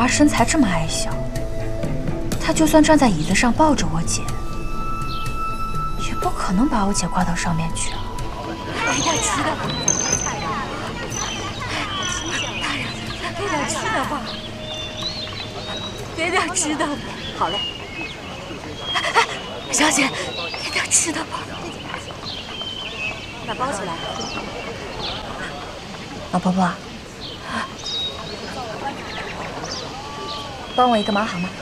身材这么矮小，他就算站在椅子上抱着我姐，也不可能把我姐挂到上面去啊。给点吃的吧，给点吃的吧，给点吃的吧。好嘞。哎，小姐，给点吃的吧。把包起来。老婆婆，帮我一个忙好吗？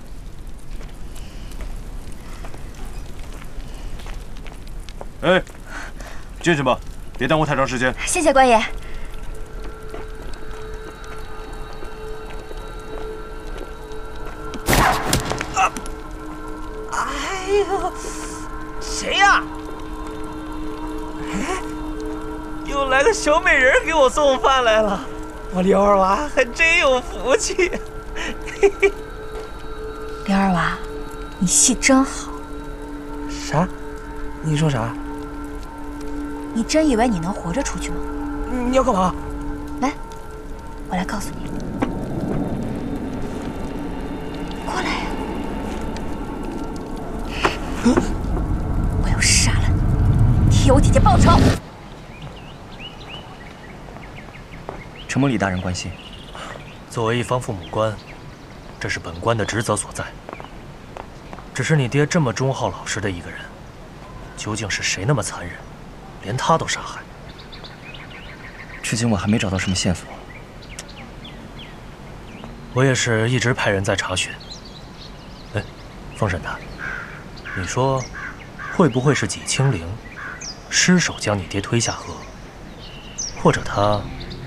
哎，进去吧，别耽误太长时间。 谢谢官爷。 哎呦，谁呀？哎，又来个小美人给我送饭来了，我刘二娃还真有福气。 刘二娃，你戏真好。 啥？你说啥？ 你真以为你能活着出去吗？ 你要干嘛？ 来，我来告诉你。过来呀！我要杀了你，替我姐姐报仇。 承蒙李大人关心。 作为一方父母官，这是本官的职责所在。只是你爹这么忠厚老实的一个人，究竟是谁那么残忍，连他都杀害？ 至今我还没找到什么线索。 我也是一直派人在查询。哎，风神探，你说会不会是纪清灵失手将你爹推下河，或者他……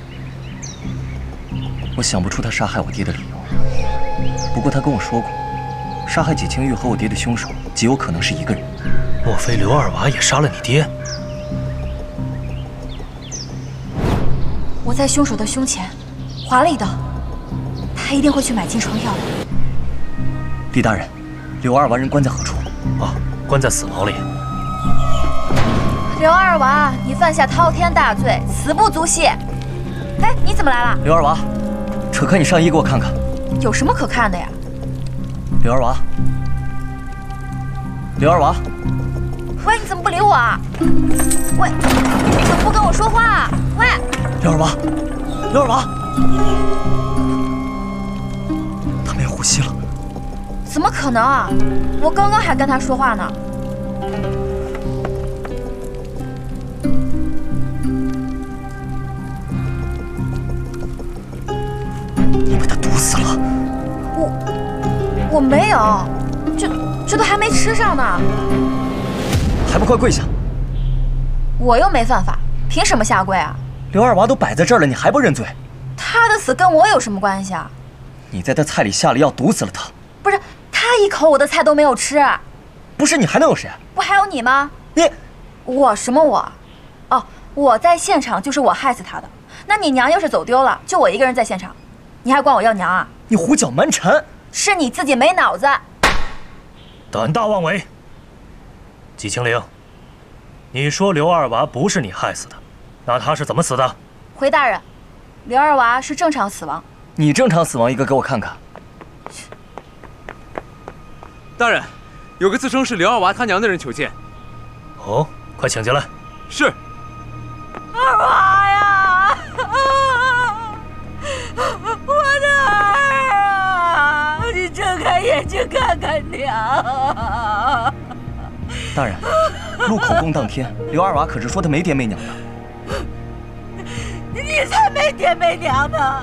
我想不出他杀害我爹的理由。不过他跟我说过，杀害纪清玉和我爹的凶手极有可能是一个人。 莫非刘二娃也杀了你爹？ 我在凶手的胸前划了一刀，他一定会去买金疮药的。 李大人，刘二娃人关在何处？ 啊，关在死牢里。 刘二娃，你犯下滔天大罪，死不足惜。哎，你怎么来了？ 刘二娃，扯开你上衣给我看看。 有什么可看的呀？ 刘二娃，刘二娃， 喂，你怎么不理我啊？喂，你怎么不跟我说话啊？喂， 刘二娃，刘二娃，他没有呼吸了。 怎么可能啊？我刚刚还跟他说话呢。 你把他毒死了。 我没有，这都还没吃上呢。 还不快跪下！ 我又没犯法，凭什么下跪啊？ 刘二娃都摆在这儿了，你还不认罪？ 他的死跟我有什么关系啊？ 你在他菜里下了药，毒死了他。 不是，他一口我的菜都没有吃。 不是你还能有谁？ 不还有你吗？ 你， 我什么我？哦，我在现场就是我害死他的。那你娘要是走丢了，就我一个人在现场，你还管我要娘啊？ 你胡搅蛮缠！ 是你自己没脑子。 胆大妄为！纪清灵，你说刘二娃不是你害死的，那他是怎么死的？ 回大人，刘二娃是正常死亡。 你正常死亡一个，给我看看。 大人，有个自称是刘二娃他娘的人求见。 哦，快请进来。 是。 二娃呀，我的儿啊！你睁开眼睛看看娘。 大人，录口供当天，刘二娃可是说他没爹没娘的。 你才没爹没娘呢！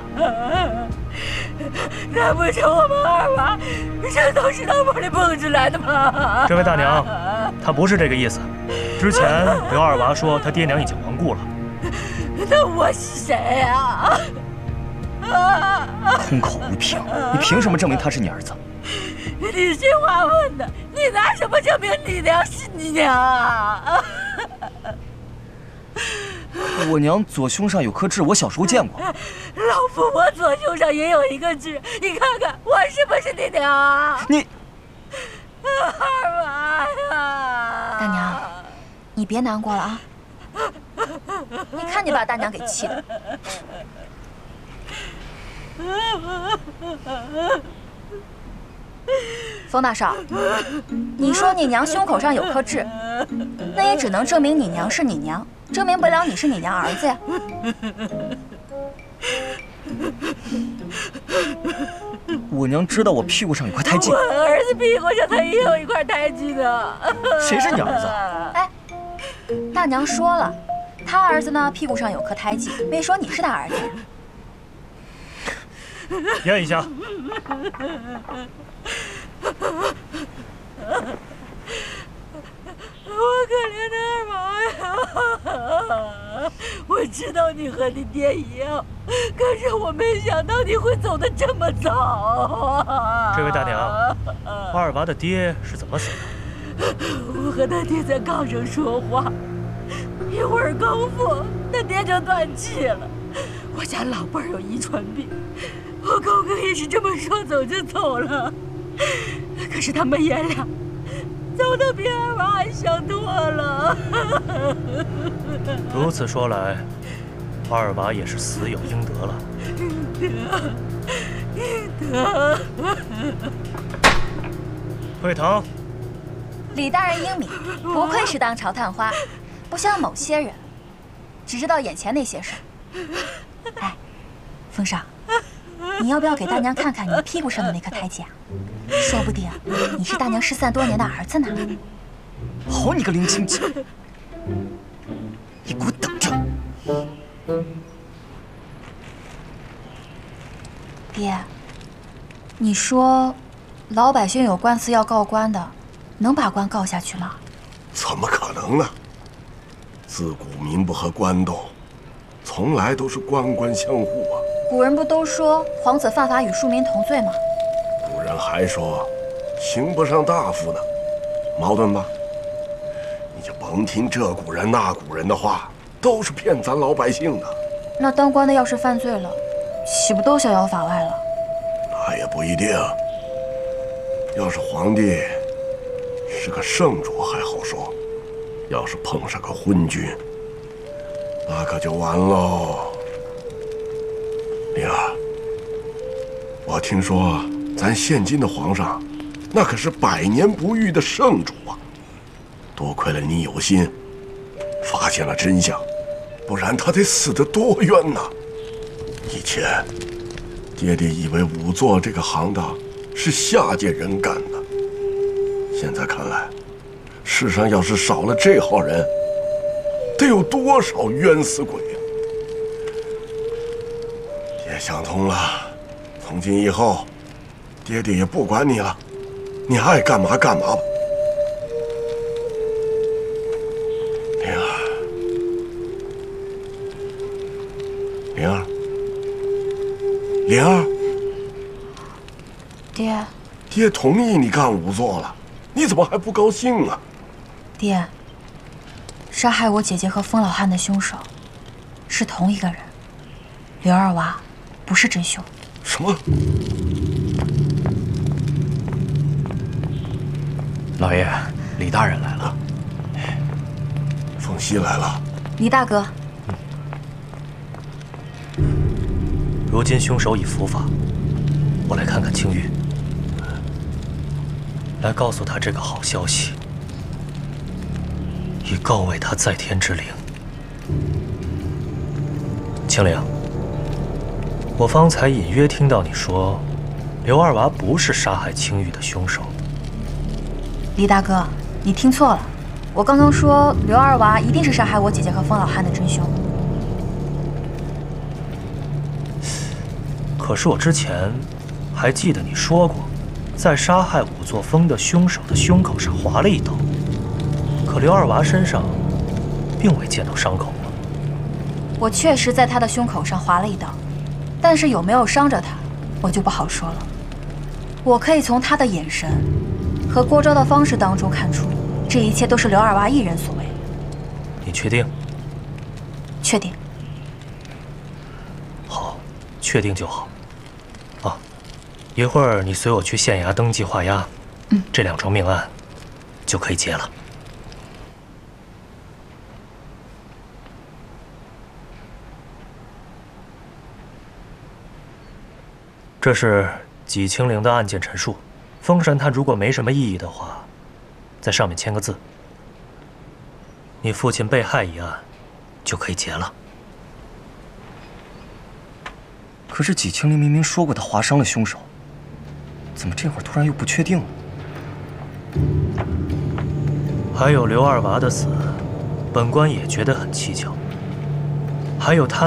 难不成我们二娃这都是脑门里蹦出来的吗？ 这位大娘，他不是这个意思。之前刘二娃说他爹娘已经亡故了。 那我是谁呀？ 空口无凭，你凭什么证明他是你儿子？ 你这话问的，你拿什么证明你娘是你娘啊？ 我娘左胸上有颗痣，我小时候见过。 老夫我左胸上也有一个痣，你看看我是不是你娘啊？ 你二娃呀！大娘，你别难过了啊！你看你把大娘给气的。 冯大少，你说你娘胸口上有颗痣，那也只能证明你娘是你娘，证明不了你是你娘儿子呀。 我娘知道我屁股上有块胎记。 我儿子屁股上他也有一块胎记呢。 谁是你儿子？ 哎，大娘说了，他儿子呢屁股上有颗胎记，没说你是他儿子。 咽一下。 我可怜的二娃呀！我知道你和你爹一样，可是我没想到你会走得这么早。 这位大娘，二娃的爹是怎么死的？ 我和他爹在炕上说话，一会儿功夫，他爹就断气了。我家老辈儿有遗传病，我狗哥也是这么说走就走了。可是他们爷俩走得比二娃还想多了。 如此说来，二娃也是死有应得了。 应得。 退堂。 李大人英明，不愧是当朝探花，不像某些人，只知道眼前那些事儿。哎，风少，你要不要给大娘看看你屁股上的那颗胎记啊？说不定你是大娘失散多年的儿子呢。 好你个林清奇，你给我等着！ 爹，你说老百姓有官司要告官的，能把官告下去吗？ 怎么可能呢？自古民不和官斗，从来都是官官相护啊。 古人不都说皇子犯法与庶民同罪吗？ 古人还说刑不上大夫呢，矛盾吧？你就甭听这古人那古人的话，都是骗咱老百姓的。 那当官的要是犯罪了，岂不都逍遥法外了？ 那也不一定。要是皇帝是个圣主还好说，要是碰上个昏君，那可就完喽。灵儿，我听说咱现今的皇上，那可是百年不遇的圣主啊！多亏了你有心，发现了真相，不然他得死得多冤呐！以前，爹爹以为仵作这个行当是下界人干的，现在看来，世上要是少了这号人，得有多少冤死鬼啊！爹想通了，从今以后，爹爹也不管你了，你爱干嘛干嘛吧。灵儿，灵儿，灵儿， 爹， 爹同意你干仵作了，你怎么还不高兴啊？ 爹，杀害我姐姐和封老汉的凶手是同一个人，刘二娃不是真凶。 什么？ 老爷，李大人来了。 凤熙来了。 李大哥， 如今凶手已伏法，我来看看青玉，来告诉他这个好消息，以告慰他在天之灵。青灵，我方才隐约听到你说，刘二娃不是杀害青玉的凶手。 李大哥，你听错了，我刚刚说刘二娃一定是杀害我姐姐和封老汉的真凶。 可是我之前还记得你说过，在杀害仵作风的凶手的胸口上划了一刀，可刘二娃身上并未见到伤口吗？ 我确实在他的胸口上划了一刀，但是有没有伤着他，我就不好说了。我可以从他的眼神和过招的方式当中看出，这一切都是刘二娃一人所为。 你确定？ 确定。 好，确定就好。啊，一会儿你随我去县衙登记画押，这2桩命案就可以结了。 这是纪清灵的案件陈述。封神探如果没什么异议的话，在上面签个字，你父亲被害一案就可以结了。 可是纪清灵明明说过他划伤了凶手，怎么这会儿突然又不确定了？ 还有刘二娃的死，本官也觉得很蹊跷。还有他